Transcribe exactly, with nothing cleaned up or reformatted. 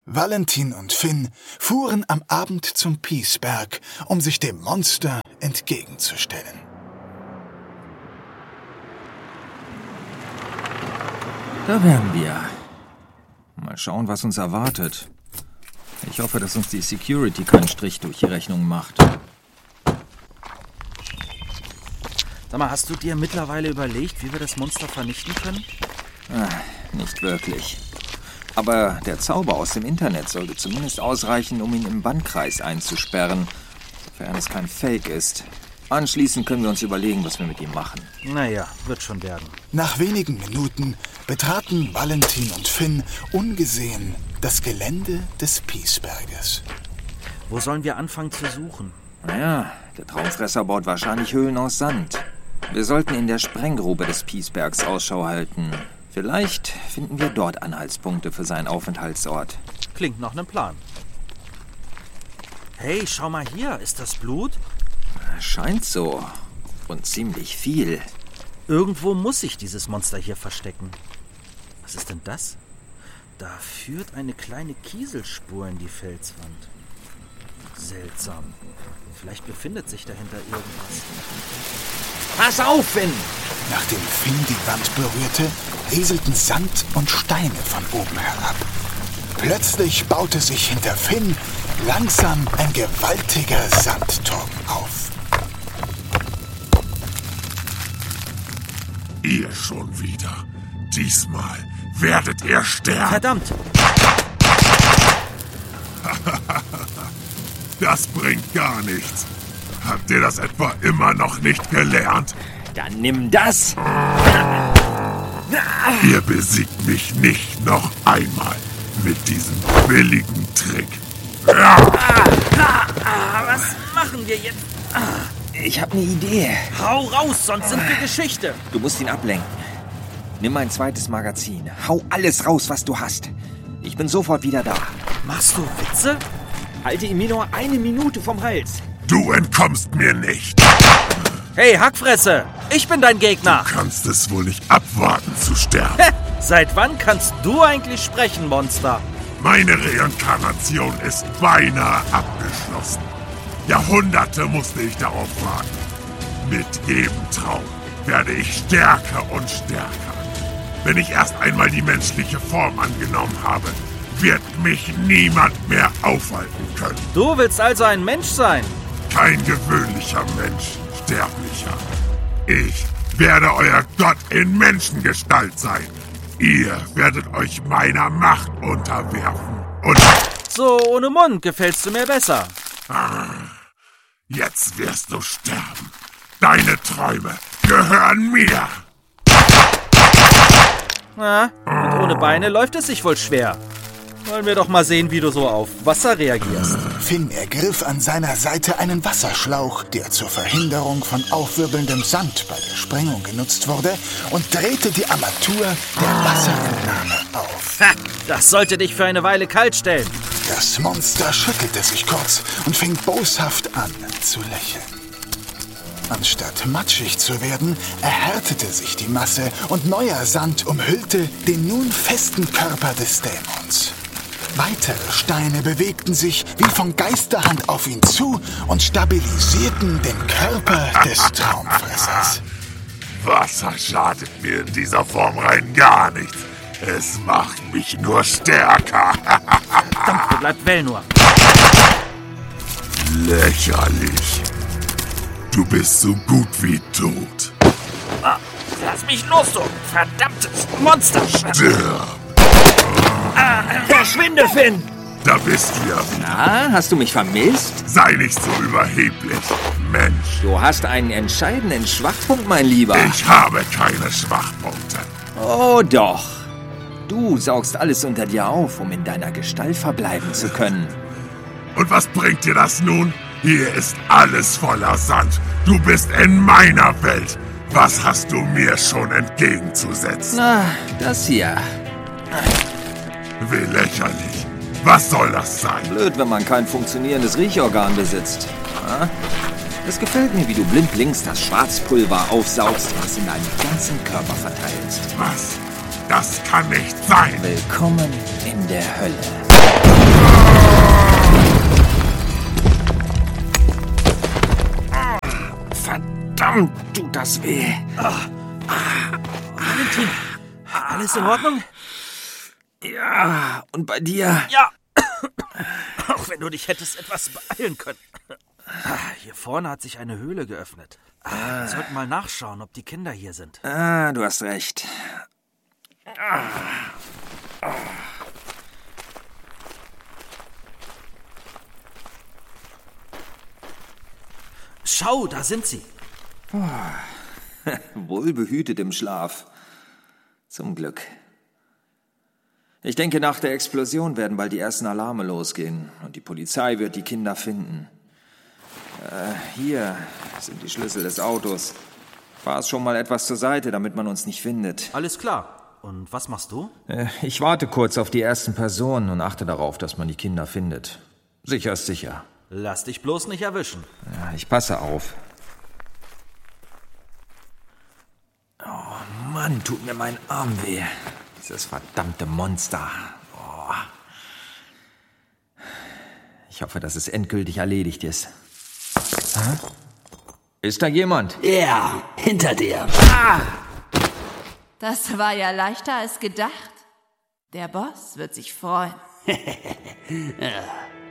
Valentin und Finn fuhren am Abend zum Piesberg, um sich dem Monster entgegenzustellen. Da wären wir. Mal schauen, was uns erwartet. Ich hoffe, dass uns die Security keinen Strich durch die Rechnung macht. Sag mal, hast du dir mittlerweile überlegt, wie wir das Monster vernichten können? Ah, nicht wirklich. Aber der Zauber aus dem Internet sollte zumindest ausreichen, um ihn im Bannkreis einzusperren, sofern es kein Fake ist. Anschließend können wir uns überlegen, was wir mit ihm machen. Naja, wird schon werden. Nach wenigen Minuten betraten Valentin und Finn ungesehen das Gelände des Piesberges. Wo sollen wir anfangen zu suchen? Naja, der Traumfresser baut wahrscheinlich Höhlen aus Sand. Wir sollten in der Sprenggrube des Piesbergs Ausschau halten. Vielleicht finden wir dort Anhaltspunkte für seinen Aufenthaltsort. Klingt nach einem Plan. Hey, schau mal hier. Ist das Blut? Scheint so. Und ziemlich viel. Irgendwo muss sich dieses Monster hier verstecken. Was ist denn das? Da führt eine kleine Kieselspur in die Felswand. Seltsam. Vielleicht befindet sich dahinter irgendwas. Pass auf, Finn! Nachdem Finn die Wand berührte, rieselten Sand und Steine von oben herab. Plötzlich baute sich hinter Finn langsam ein gewaltiger Sandturm auf. Ihr schon wieder. Diesmal werdet ihr sterben. Verdammt! Das bringt gar nichts. Habt ihr das etwa immer noch nicht gelernt? Dann nimm das! Ihr besiegt mich nicht noch einmal mit diesem billigen Trick. Was machen wir jetzt? Ich habe eine Idee. Hau raus, sonst sind wir Geschichte. Du musst ihn ablenken. Nimm ein zweites Magazin. Hau alles raus, was du hast. Ich bin sofort wieder da. Machst du Witze? Halte ihn mir nur eine Minute vom Hals. Du entkommst mir nicht. Hey, Hackfresse! Ich bin dein Gegner! Du kannst es wohl nicht abwarten zu sterben. Seit wann kannst du eigentlich sprechen, Monster? Meine Reinkarnation ist beinahe abgeschlossen. Jahrhunderte musste ich darauf warten. Mit jedem Traum werde ich stärker und stärker. Wenn ich erst einmal die menschliche Form angenommen habe, wird mich niemand mehr aufhalten können. Du willst also ein Mensch sein? Kein gewöhnlicher Mensch, Sterblicher. Ich werde euer Gott in Menschengestalt sein. Ihr werdet euch meiner Macht unterwerfen. Und... So ohne Mund gefällst du mir besser. Ah, jetzt wirst du sterben. Deine Träume gehören mir. Na, und ohne Beine läuft es sich wohl schwer. Wollen wir doch mal sehen, wie du so auf Wasser reagierst. Finn ergriff an seiner Seite einen Wasserschlauch, der zur Verhinderung von aufwirbelndem Sand bei der Sprengung genutzt wurde, und drehte die Armatur der Wasserentnahme auf. Ha, das sollte dich für eine Weile kalt stellen. Das Monster schüttelte sich kurz und fing boshaft an zu lächeln. Anstatt matschig zu werden, erhärtete sich die Masse und neuer Sand umhüllte den nun festen Körper des Dämons. Weitere Steine bewegten sich wie von Geisterhand auf ihn zu und stabilisierten den Körper des Traumfressers. Wasser schadet mir in dieser Form rein gar nichts. Es macht mich nur stärker. Verdammt, bleibt well nur. Lächerlich. Du bist so gut wie tot. Ah, lass mich los, du verdammtes Monster. Stirb. Ah, verschwinde, Finn! Da bist du ja wieder. Ah, hast du mich vermisst? Sei nicht so überheblich, Mensch. Du hast einen entscheidenden Schwachpunkt, mein Lieber. Ich habe keine Schwachpunkte. Oh doch. Du saugst alles unter dir auf, um in deiner Gestalt verbleiben zu können. Und was bringt dir das nun? Hier ist alles voller Sand. Du bist in meiner Welt. Was hast du mir schon entgegenzusetzen? Na, das hier. Wie lächerlich. Was soll das sein? Blöd, wenn man kein funktionierendes Riechorgan besitzt. Es gefällt mir, wie du blindlings das Schwarzpulver aufsaugst und es in deinem ganzen Körper verteilst. Was? Das kann nicht sein. Willkommen in der Hölle. Verdammt, tut das weh. Valentin, alles in Ordnung? Ja, und bei dir? Ja. Auch wenn du dich hättest etwas beeilen können. Hier vorne hat sich eine Höhle geöffnet. Wir sollten mal nachschauen, ob die Kinder hier sind. Ah, du hast recht. Schau, da sind sie. Wohlbehütet im Schlaf. Zum Glück. Ich denke, nach der Explosion werden bald die ersten Alarme losgehen und die Polizei wird die Kinder finden. Äh, hier sind die Schlüssel des Autos. Fahr es schon mal etwas zur Seite, damit man uns nicht findet. Alles klar. Und was machst du? Äh, ich warte kurz auf die ersten Personen und achte darauf, dass man die Kinder findet. Sicher ist sicher. Lass dich bloß nicht erwischen. Ja, ich passe auf. Oh Mann, tut mir mein Arm weh. Dieses verdammte Monster. Oh. Ich hoffe, dass es endgültig erledigt ist. Hä? Ist da jemand? Ja, hinter dir. Ah! Das war ja leichter als gedacht. Der Boss wird sich freuen.